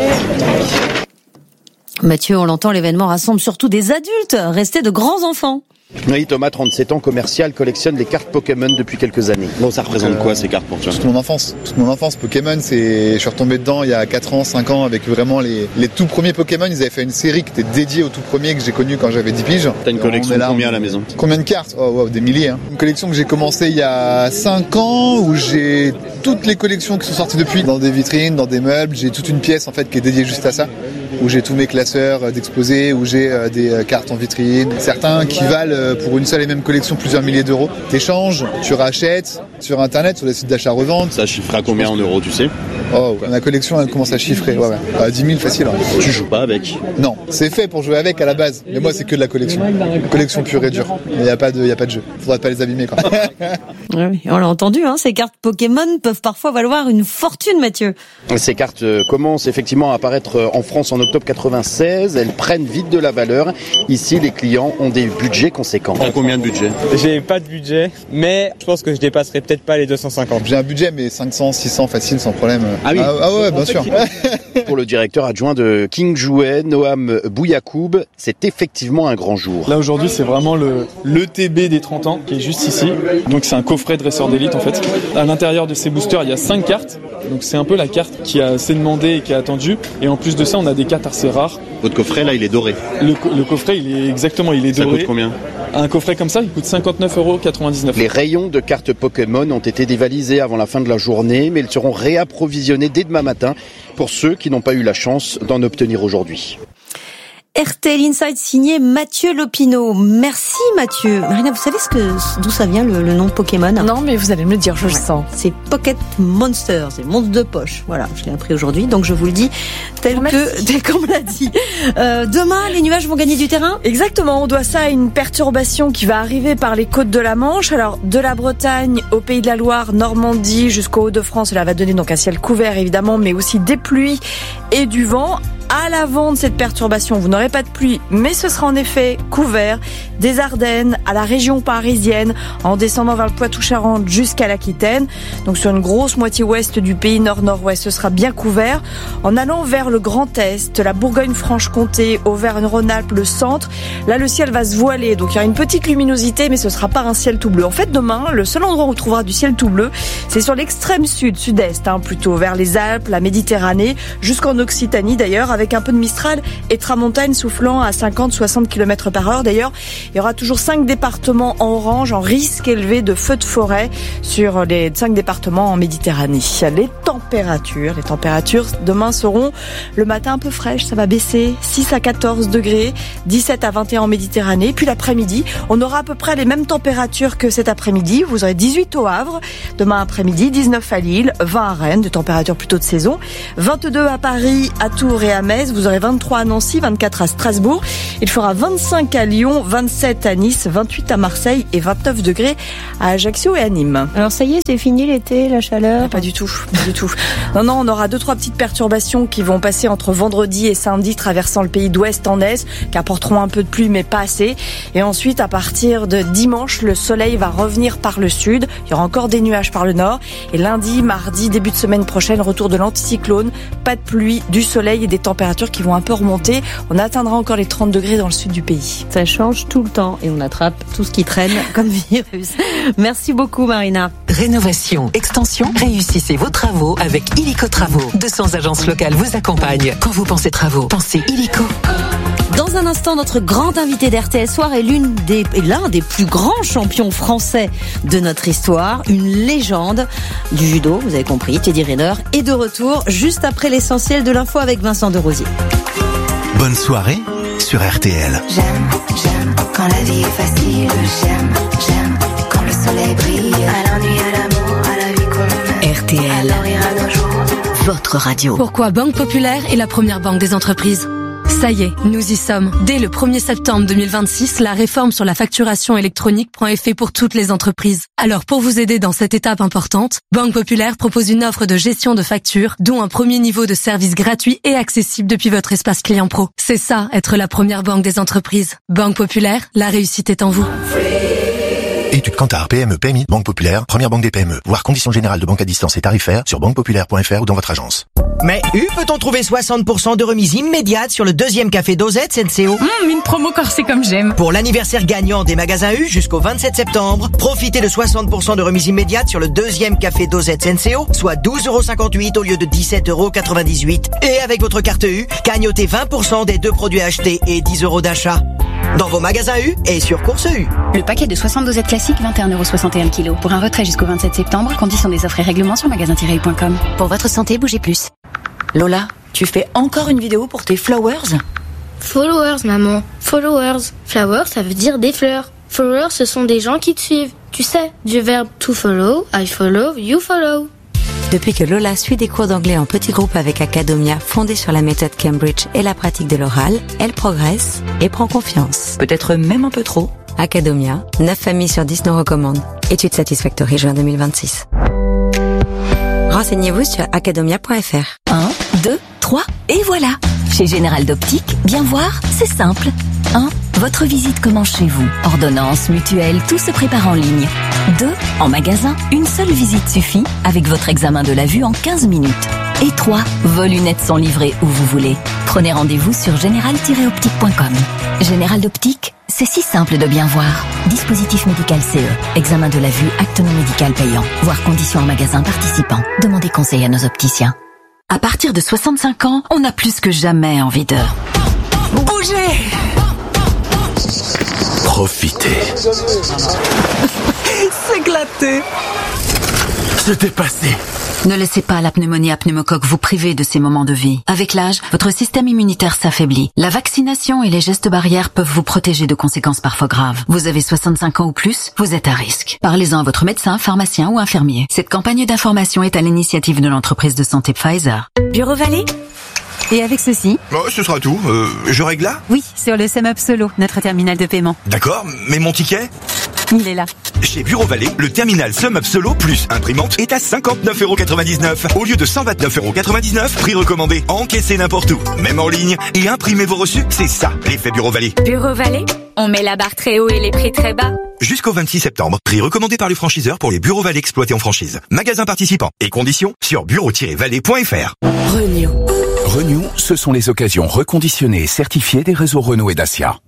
Mathieu, on l'entend, l'événement rassemble surtout des adultes, restés de grands enfants. Oui, Thomas, trente-sept ans, commercial, collectionne les cartes Pokémon depuis quelques années. Bon, ça représente euh, quoi ces cartes pour toi? Toute mon enfance. Toute mon enfance, Pokémon, c'est, je suis retombé dedans il y a quatre ans, cinq ans avec vraiment les, les tout premiers Pokémon. Ils avaient fait une série qui était dédiée aux tout premiers que j'ai connu quand j'avais dix piges. T'as une collection de combien à la maison? Combien de cartes? Oh, wow, des milliers. Hein. Une collection que j'ai commencé il y a cinq ans où j'ai toutes les collections qui sont sorties depuis dans des vitrines, dans des meubles. J'ai toute une pièce en fait qui est dédiée juste à ça, où j'ai tous mes classeurs d'exposés, où j'ai des cartes en vitrine. Certains qui valent pour une seule et même collection plusieurs milliers d'euros. T'échanges, tu rachètes sur internet, sur les sites d'achat-revente. Ça chiffre à combien en euros, tu sais? Oh, ma collection elle commence à chiffrer, ouais, ouais. À dix mille facile. Ouais. Tu joues pas avec? Non, c'est fait pour jouer avec à la base. Mais moi c'est que de la collection. Collection pure et dure. Il n'y a pas de, il y a pas de jeu. Faudrait pas les abîmer quoi. Oui, on l'a entendu, hein, ces cartes Pokémon peuvent parfois valoir une fortune, Mathieu. Ces cartes commencent effectivement à apparaître en France en octobre quatre-vingt-seize. Elles prennent vite de la valeur. Ici, les clients ont des budgets conséquents. T'as combien de budget? J'ai pas de budget, mais je pense que je dépasserai peut-être pas les deux cent cinquante. J'ai un budget, mais cinq cents, six cents facile, sans problème. Ah oui. Ah, ah ouais, bien sûr. Pour le directeur adjoint de King Jouet, Noam Bouyakoub, c'est effectivement un grand jour. Là aujourd'hui, c'est vraiment le l'E T B des trente ans qui est juste ici. Donc c'est un coffret dresseur d'élite en fait. À l'intérieur de ces boosters, il y a cinq cartes. Donc c'est un peu la carte qui a assez demandé et qui a attendu. Et en plus de ça, on a des cartes assez rares. Votre coffret là, il est doré. Le, le coffret, il est exactement, il est doré. Ça coûte combien? Un coffret comme ça, il coûte cinquante-neuf euros quatre-vingt-dix-neuf. Les rayons de cartes Pokémon ont été dévalisés avant la fin de la journée, mais ils seront réapprovisionnés dès demain matin pour ceux qui n'ont pas eu la chance d'en obtenir aujourd'hui. R T L Inside signé Mathieu Lopineau. Merci Mathieu. Marina, vous savez ce que, d'où ça vient le, le nom Pokémon? Non, mais vous allez me le dire, je le sens. C'est Pocket Monster, c'est monstre de poche. Voilà, je l'ai appris aujourd'hui, donc je vous le dis tel Merci. que, tel qu'on me l'a dit. Euh, demain, les nuages vont gagner du terrain? Exactement, on doit ça à une perturbation qui va arriver par les côtes de la Manche. Alors, de la Bretagne au Pays de la Loire, Normandie jusqu'au Hauts-de-France, cela va donner donc un ciel couvert évidemment, mais aussi des pluies et du vent. À l'avant de cette perturbation, vous n'aurez pas de pluie, mais ce sera en effet couvert des Ardennes à la région parisienne, en descendant vers le Poitou-Charentes jusqu'à l'Aquitaine. Donc sur une grosse moitié ouest du pays, nord-nord-ouest, ce sera bien couvert. En allant vers le Grand Est, la Bourgogne-Franche-Comté, Auvergne-Rhône-Alpes, le centre, là le ciel va se voiler. Donc il y aura une petite luminosité, mais ce sera pas un ciel tout bleu. En fait, demain, le seul endroit où on trouvera du ciel tout bleu, c'est sur l'extrême sud, sud-est, hein, plutôt vers les Alpes, la Méditerranée, jusqu'en Occitanie d'ailleurs, avec avec un peu de Mistral et tramontane soufflant à cinquante à soixante kilomètres par heure. D'ailleurs, il y aura toujours cinq départements en orange, en risque élevé de feux de forêt sur les cinq départements en Méditerranée. Les températures, les températures demain seront le matin un peu fraîches, ça va baisser six à quatorze degrés, dix-sept à vingt et un en Méditerranée. Puis l'après-midi, on aura à peu près les mêmes températures que cet après-midi. Vous aurez dix-huit au Havre, demain après-midi, dix-neuf à Lille, vingt à Rennes, de températures plutôt de saison, vingt-deux à Paris, à Tours et à Metz, vous aurez vingt-trois à Nancy, vingt-quatre à Strasbourg, il fera vingt-cinq à Lyon, vingt-sept à Nice, vingt-huit à Marseille et vingt-neuf degrés à Ajaccio et à Nîmes. Alors ça y est, c'est fini l'été, la chaleur? Ah, pas du tout, pas du tout. Non, non, on aura deux, trois petites perturbations qui vont passer entre vendredi et samedi, traversant le pays d'ouest en est, qui apporteront un peu de pluie, mais pas assez. Et ensuite, à partir de dimanche, le soleil va revenir par le sud. Il y aura encore des nuages par le nord. Et lundi, mardi, début de semaine prochaine, retour de l'anticyclone. Pas de pluie, du soleil et des températures qui vont un peu remonter. On atteindra encore les trente degrés dans le sud du pays. Ça change tout le temps et on attrape tout ce qui traîne comme virus. Merci beaucoup, Marina. Rénovation, extension, réussissez vos travaux avec Illico Travaux. deux cents agences locales vous accompagnent. Quand vous pensez travaux, pensez Illico. Dans un instant, notre grand invité d'R T S Soir est l'une des, l'un des plus grands champions français de notre histoire, une légende du judo, vous avez compris, Teddy Riner est de retour juste après l'essentiel de l'info avec Vincent Desrosiers. Bonne soirée sur R T L. J'aime, j'aime quand la vie est facile, j'aime, j'aime quand le soleil brille, à l'ennui, à l'amour, à la vie qu'on mène. R T L, alors ira nos jours. Votre radio. Pourquoi Banque Populaire est la première banque des entreprises? Ça y est, nous y sommes. Dès le premier septembre deux mille vingt-six, la réforme sur la facturation électronique prend effet pour toutes les entreprises. Alors pour vous aider dans cette étape importante, Banque Populaire propose une offre de gestion de factures, dont un premier niveau de service gratuit et accessible depuis votre espace client pro. C'est ça, être la première banque des entreprises. Banque Populaire, la réussite est en vous. Études Kantar, P M E, P M I, Banque Populaire, première banque des P M E. Voir conditions générales de banque à distance et tarifaires sur banque populaire point f r ou dans votre agence. Mais U, peut-on trouver soixante pour cent de remise immédiate sur le deuxième café Dosette S N C O? Mmh, une promo corsée comme j'aime. Pour l'anniversaire gagnant des magasins U jusqu'au vingt-sept septembre, profitez de soixante pour cent de remise immédiate sur le deuxième café Dosette S N C O, soit douze euros cinquante-huit au lieu de dix-sept euros quatre-vingt-dix-huit. Et avec votre carte U, gagnotez vingt pour cent des deux produits achetés et dix euros d'achat. Dans vos magasins U et sur Course U. Le paquet de soixante dosettes classiques, vingt et un euros soixante et un kilos. Pour un retrait jusqu'au vingt-sept septembre, conditions des offres et règlements sur magasin tiret u point com. Pour votre santé, bougez plus. Lola, tu fais encore une vidéo pour tes flowers? Followers, maman. Followers. Flowers, ça veut dire des fleurs. Followers, ce sont des gens qui te suivent. Tu sais, du verbe to follow, I follow, you follow. Depuis que Lola suit des cours d'anglais en petits groupes avec Academia, fondée sur la méthode Cambridge et la pratique de l'oral, elle progresse et prend confiance. Peut-être même un peu trop. Academia, neuf familles sur dix nous recommandent. Étude Satisfactory, juin deux mille vingt-six. Renseignez-vous sur academia point f r. un, deux, trois, et voilà. Chez Général d'Optique, bien voir, c'est simple. un. Votre visite commence chez vous. Ordonnance, mutuelle, tout se prépare en ligne. deux. En magasin, une seule visite suffit avec votre examen de la vue en quinze minutes. Et trois. Vos lunettes sont livrées où vous voulez. Prenez rendez-vous sur général tiret optique point com. Général d'Optique, c'est si simple de bien voir. Dispositif médical C E. Examen de la vue, acte non médical payant. Voir conditions en magasin participant. Demandez conseil à nos opticiens. À partir de soixante-cinq ans, on a plus que jamais envie de bouger. Profitez. S'éclater. Se dépasser. Ne laissez pas la pneumonie à pneumocoque vous priver de ces moments de vie. Avec l'âge, votre système immunitaire s'affaiblit. La vaccination et les gestes barrières peuvent vous protéger de conséquences parfois graves. Vous avez soixante-cinq ans ou plus, vous êtes à risque. Parlez-en à votre médecin, pharmacien ou infirmier. Cette campagne d'information est à l'initiative de l'entreprise de santé Pfizer. Bureau Vallée? Et avec ceci? Oh, ce sera tout. Euh, je règle là? Oui, sur le SumUp Solo, notre terminal de paiement. D'accord, mais mon ticket? Il est là. Chez Bureau Vallée, le terminal SumUp Solo plus imprimante est à cinquante-neuf euros quatre-vingt-dix-neuf au lieu de cent vingt-neuf euros quatre-vingt-dix-neuf, prix recommandé. Encaissez n'importe où, même en ligne, et imprimez vos reçus. C'est ça, l'effet Bureau Vallée. Bureau Vallée? On met la barre très haut et les prix très bas. Jusqu'au vingt-six septembre, prix recommandé par les franchiseurs pour les Bureaux Vallée exploités en franchise. Magasins participants et conditions sur bureau tiret vallée point f r. Renew. Renew, ce sont les occasions reconditionnées et certifiées des réseaux Renault et Dacia.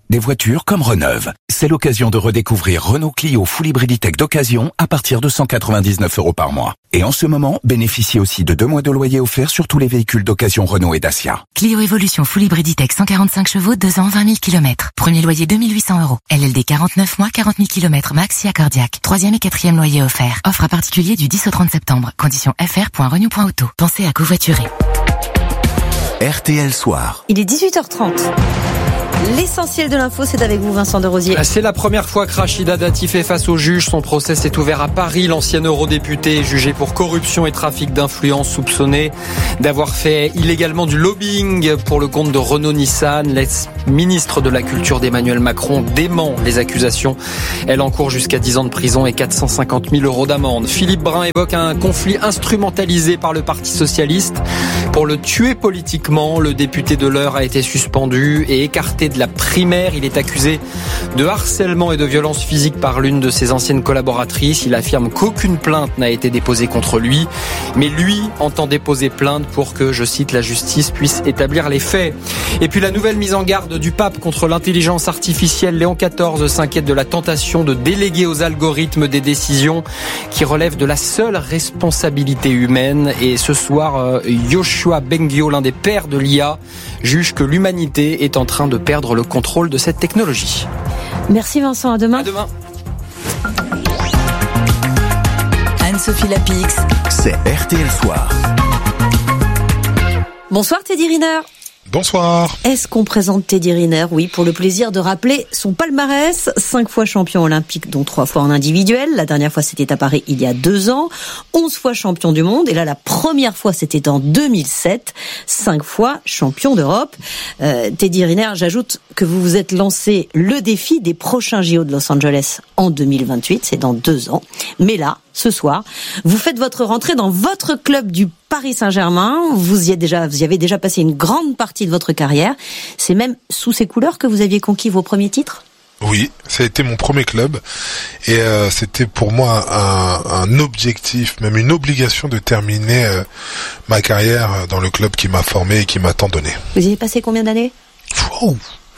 Des voitures comme Reneuve. C'est l'occasion de redécouvrir Renault Clio Full Hybrid E-Tech d'occasion à partir de cent quatre-vingt-dix-neuf euros par mois. Et en ce moment, bénéficiez aussi de deux mois de loyer offerts sur tous les véhicules d'occasion Renault et Dacia. Clio Evolution Full Hybrid E-Tech cent quarante-cinq chevaux, deux ans, vingt mille kilomètres. Premier loyer deux mille huit cents euros. L L D quarante-neuf mois, quarante mille kilomètres max si accordiaque. Troisième et quatrième loyer offert. Offre à particulier du dix au trente septembre. Conditions f r point renew point auto. Pensez à covoiturer. R T L Soir. Il est dix-huit heures trente. L'essentiel de l'info, c'est avec vous, Vincent de Rosier. C'est la première fois que Rachida Dati fait face au juge. Son procès s'est ouvert à Paris. L'ancienne eurodéputée est jugée pour corruption et trafic d'influence, soupçonnée d'avoir fait illégalement du lobbying pour le compte de Renault-Nissan. L'ex-ministre de la Culture d'Emmanuel Macron dément les accusations. Elle encourt jusqu'à dix ans de prison et quatre cent cinquante mille euros d'amende. Philippe Brun évoque un conflit instrumentalisé par le Parti socialiste pour le tuer politiquement. Le député de l'Eure a été suspendu et écarté de la primaire. Il est accusé de harcèlement et de violence physique par l'une de ses anciennes collaboratrices. Il affirme qu'aucune plainte n'a été déposée contre lui, mais lui entend déposer plainte pour que, je cite, la justice puisse établir les faits. Et puis la nouvelle mise en garde du pape contre l'intelligence artificielle. Léon quatorze s'inquiète de la tentation de déléguer aux algorithmes des décisions qui relèvent de la seule responsabilité humaine. Et ce soir, Yoshua Bengio, l'un des pères de l'I A, juge que l'humanité est en train de perdre le contrôle de cette technologie. Merci Vincent, à demain. À demain. Anne-Sophie Lapix. C'est R T L Soir. Bonsoir Teddy Riner. Bonsoir. Est-ce qu'on présente Teddy Riner? Oui, pour le plaisir de rappeler son palmarès. Cinq fois champion olympique, dont trois fois en individuel. La dernière fois, c'était à Paris il y a deux ans. Onze fois champion du monde. Et là, la première fois, c'était en deux mille sept. Cinq fois champion d'Europe. Euh, Teddy Riner, j'ajoute que vous vous êtes lancé le défi des prochains J O de Los Angeles en deux mille vingt-huit. C'est dans deux ans. Mais là, ce soir, vous faites votre rentrée dans votre club du Paris Saint-Germain. Vous y êtes déjà, vous y avez déjà passé une grande partie de votre carrière. C'est même sous ces couleurs que vous aviez conquis vos premiers titres? Oui, ça a été mon premier club et euh, c'était pour moi un, un objectif, même une obligation de terminer euh, ma carrière dans le club qui m'a formé et qui m'a tant donné. Vous y avez passé combien d'années? Wow.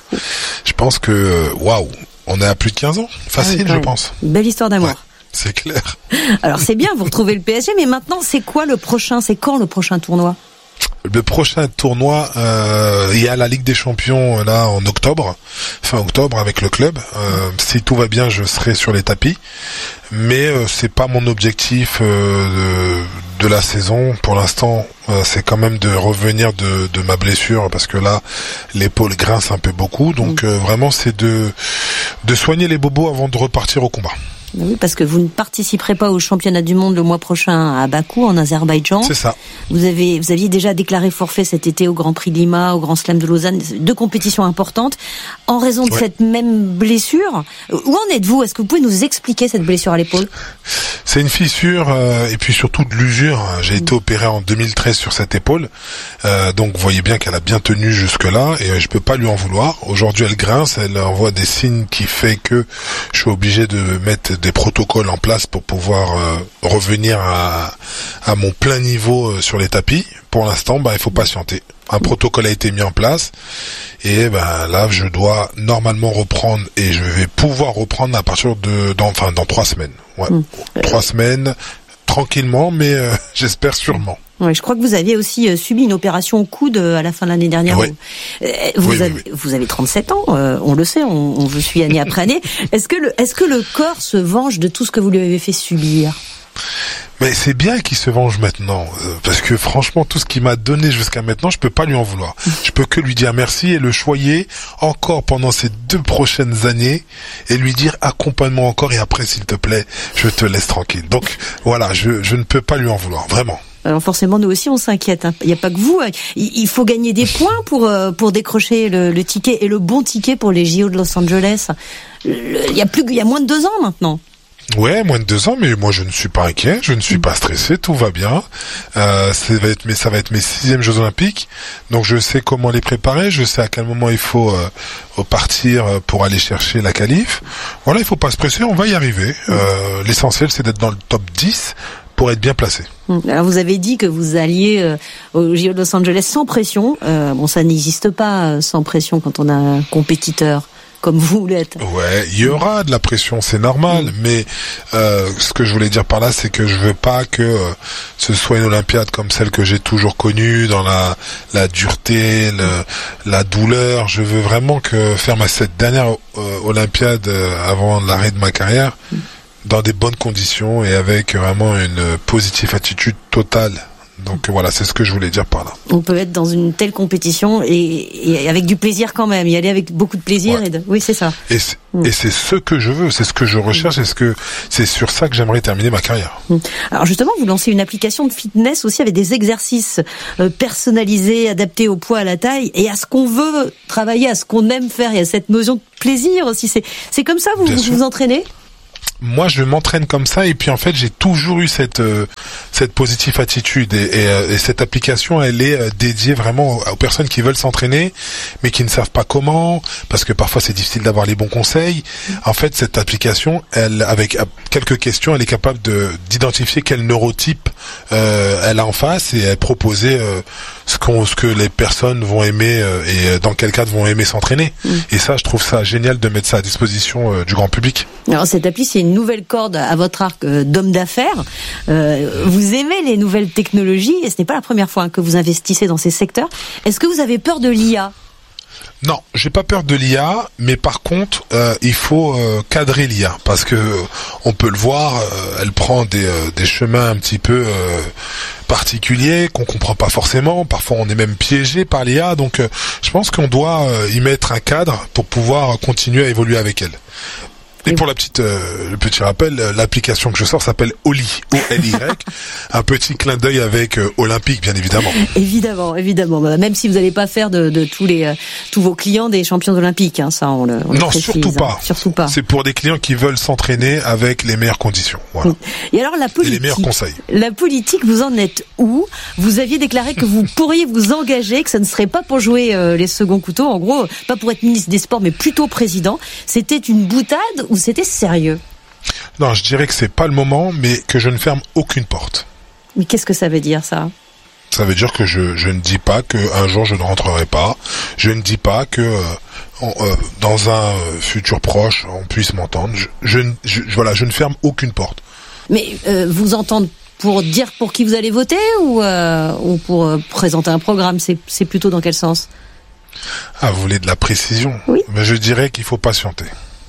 Je pense que, waouh, on est à plus de quinze ans. Facile, ah oui, je pense. Une belle histoire d'amour. Ouais. C'est clair. Alors c'est bien, vous retrouvez le P S G, mais maintenant c'est quoi le prochain? C'est quand le prochain tournoi? Le prochain tournoi, euh, il y a la Ligue des Champions là en octobre, fin octobre avec le club. Euh, si tout va bien, je serai sur les tapis, mais euh, c'est pas mon objectif euh, de, de la saison. Pour l'instant, euh, c'est quand même de revenir de, de ma blessure parce que là, l'épaule grince un peu beaucoup. Donc mmh. euh, vraiment, c'est de de soigner les bobos avant de repartir au combat. Oui, parce que vous ne participerez pas au championnat du monde le mois prochain à Bakou, en Azerbaïdjan. C'est ça. Vous avez, vous aviez déjà déclaré forfait cet été au Grand Prix de Lima, au Grand Slam de Lausanne, deux compétitions importantes. En raison de ouais. cette même blessure, où en êtes-vous? Est-ce que vous pouvez nous expliquer cette blessure à l'épaule? C'est une fissure euh, et puis surtout de l'usure. J'ai mmh. été opéré en deux mille treize sur cette épaule, euh, donc vous voyez bien qu'elle a bien tenu jusque-là et euh, je peux pas lui en vouloir. Aujourd'hui, elle grince, elle envoie des signes qui fait que je suis obligé de mettre des protocoles en place pour pouvoir euh, revenir à, à mon plein niveau euh, sur les tapis. Pour l'instant, bah, il faut patienter. Un protocole a été mis en place et ben là, je dois normalement reprendre et je vais pouvoir reprendre à partir de, dans, enfin, dans trois semaines. Ouais, mmh. trois semaines, tranquillement, mais euh, j'espère sûrement. Oui, je crois que vous aviez aussi euh, subi une opération au coude euh, à la fin de l'année dernière. Oui. Euh, vous, oui, avez, oui, oui. vous avez trente-sept ans, euh, on le sait, on, on vous suit année après année. Est-ce que, le, est-ce que le corps se venge de tout ce que vous lui avez fait subir? Mais c'est bien qu'il se venge maintenant, euh, parce que franchement, tout ce qu'il m'a donné jusqu'à maintenant, je peux pas lui en vouloir. Je peux que lui dire merci et le choyer encore pendant ces deux prochaines années et lui dire accompagne-moi encore et après, s'il te plaît, je te laisse tranquille. Donc voilà, je, je ne peux pas lui en vouloir, vraiment. Alors forcément, nous aussi, on s'inquiète. Il n'y a pas que vous. Il faut gagner des points pour pour décrocher le, le ticket et le bon ticket pour les J O de Los Angeles. Le, il y a plus, il y a moins de deux ans maintenant. Ouais, moins de deux ans, mais moi je ne suis pas inquiet, je ne suis pas stressé, tout va bien. Euh, ça va être, mais ça va être mes sixièmes Jeux Olympiques, donc je sais comment les préparer, je sais à quel moment il faut euh, partir pour aller chercher la qualif. Voilà, il faut pas se presser, on va y arriver. Euh, l'essentiel, c'est d'être dans le top dix pour être bien placé. Alors vous avez dit que vous alliez euh, au J O de Los Angeles sans pression. Euh, bon, ça n'existe pas euh, sans pression quand on a un compétiteur comme vous l'êtes. Ouais, il y aura de la pression, c'est normal, mmh. mais euh, ce que je voulais dire par là, c'est que je veux pas que euh, ce soit une Olympiade comme celle que j'ai toujours connue, dans la la dureté, le, la douleur. Je veux vraiment que faire ma cette dernière euh, Olympiade euh, avant l'arrêt de ma carrière mmh. dans des bonnes conditions et avec vraiment une positive attitude totale. Donc voilà, c'est ce que je voulais dire par là. On peut être dans une telle compétition et, et avec du plaisir quand même, y aller avec beaucoup de plaisir. Ouais. Et de... Oui, c'est ça. Et c'est, mmh. et c'est ce que je veux, c'est ce que je recherche, mmh. et ce que c'est sur ça que j'aimerais terminer ma carrière. Mmh. Alors justement, vous lancez une application de fitness aussi avec des exercices euh, personnalisés, adaptés au poids, à la taille et à ce qu'on veut travailler, à ce qu'on aime faire. Il y a cette notion de plaisir aussi. C'est, c'est comme ça vous vous, vous entraînez ? Moi, je m'entraîne comme ça, et puis en fait, j'ai toujours eu cette euh, cette positive attitude, et, et, euh, et cette application, elle est euh, dédiée vraiment aux, aux personnes qui veulent s'entraîner, mais qui ne savent pas comment, parce que parfois c'est difficile d'avoir les bons conseils. En fait, cette application, elle, avec quelques questions, elle est capable de d'identifier quel neurotype euh, elle a en face, et elle proposer euh, ce qu'on ce que les personnes vont aimer euh, et dans quel cadre vont aimer s'entraîner. Mmh. Et ça, je trouve ça génial de mettre ça à disposition euh, du grand public. Alors cette appli, c'est une nouvelle corde à votre arc euh, d'homme d'affaires. Euh, vous aimez les nouvelles technologies et ce n'est pas la première fois hein, que vous investissez dans ces secteurs. Est-ce que vous avez peur de l'I A ? Non, j'ai pas peur de l'I A, mais par contre, euh, il faut euh, cadrer l'I A, parce que euh, on peut le voir, euh, elle prend des, euh, des chemins un petit peu euh, particuliers qu'on comprend pas forcément. Parfois, on est même piégé par l'I A, donc euh, je pense qu'on doit euh, y mettre un cadre pour pouvoir continuer à évoluer avec elle. Et pour la petite, euh, le petit rappel, l'application que je sors s'appelle Oli, O L Y, un petit clin d'œil avec euh, Olympique, bien évidemment. Évidemment, évidemment. Même si vous n'allez pas faire de, de tous les, euh, tous vos clients des champions olympiques, hein, ça, on le, on non, le précise, surtout pas. Hein, surtout pas. C'est pour des clients qui veulent s'entraîner avec les meilleures conditions. Voilà. Et alors la politique. Et les meilleurs conseils. La politique, vous en êtes où ? Vous aviez déclaré que vous pourriez vous engager, que ça ne serait pas pour jouer euh, les seconds couteaux, en gros, pas pour être ministre des Sports, mais plutôt président. C'était une boutade ou c'était sérieux ? Non, je dirais que c'est pas le moment, mais que je ne ferme aucune porte. Mais qu'est-ce que ça veut dire, ça ? Ça veut dire que je, je ne dis pas qu'un jour je ne rentrerai pas. Je ne dis pas que euh, on, euh, dans un futur proche on puisse m'entendre. Je, je, je, voilà, je ne ferme aucune porte. Mais euh, vous entendre pour dire pour qui vous allez voter ou, euh, ou pour euh, présenter un programme, c'est, c'est plutôt dans quel sens ? Ah, vous voulez de la précision ? Oui. Mais je dirais qu'il faut patienter.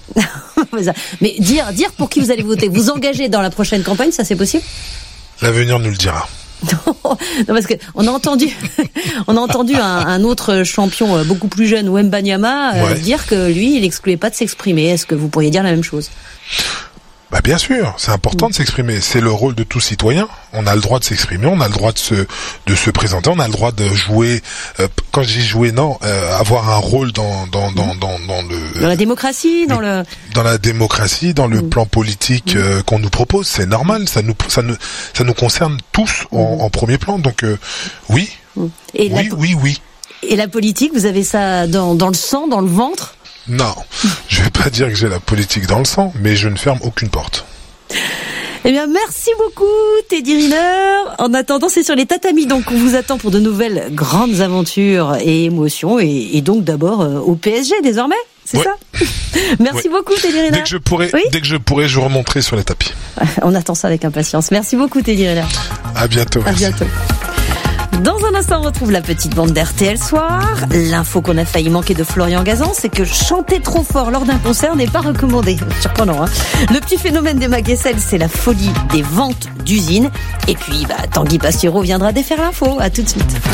Mais dire, dire pour qui vous allez voter, vous engager dans la prochaine campagne, ça c'est possible ? L'avenir nous le dira. Non, non parce que on a entendu, on a entendu un, un autre champion beaucoup plus jeune, Wembanyama, euh, ouais. dire que lui, il excluait pas de s'exprimer. Est-ce que vous pourriez dire la même chose ? Bah bien sûr, c'est important de s'exprimer. C'est le rôle de tout citoyen. On a le droit de s'exprimer, on a le droit de se de se présenter, on a le droit de jouer. Euh, quand j'ai joué, non, euh, avoir un rôle dans dans dans dans dans le dans la démocratie, dans le, le... dans la démocratie, dans le mmh. plan politique mmh. euh, qu'on nous propose. C'est normal, ça nous ça nous ça nous concerne tous en, mmh. en premier plan. Donc euh, oui, mmh. Et oui, la... oui, oui. Et la politique, vous avez ça dans dans le sang, dans le ventre ? Non, je vais pas dire que j'ai la politique dans le sang, mais je ne ferme aucune porte. Eh bien, merci beaucoup, Teddy Riner. En attendant, c'est sur les tatamis, donc on vous attend pour de nouvelles grandes aventures et émotions, et, et donc d'abord euh, au P S G désormais, c'est ouais. ça. Merci ouais. beaucoup, Teddy Riner. Dès que je pourrai, oui dès que je pourrai, je remonterai sur les tapis. On attend ça avec impatience. Merci beaucoup, Teddy Riner. À bientôt. À bientôt. Dans un instant, on retrouve la petite bande d'R T L Soir. L'info qu'on a failli manquer de Florian Gazan, c'est que chanter trop fort lors d'un concert n'est pas recommandé. Surprenant, hein. Le petit phénomène des Maguessel, c'est la folie des ventes d'usines. Et puis, bah, Tanguy Pastureau viendra défaire l'info. À tout de suite.